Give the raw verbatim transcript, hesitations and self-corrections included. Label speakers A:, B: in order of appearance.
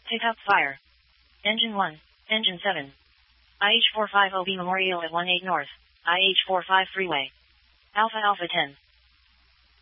A: Pick up fire. Engine one. Engine seven. I H four five O B Memorial at one eight North. I H four five Freeway. Alpha Alpha ten.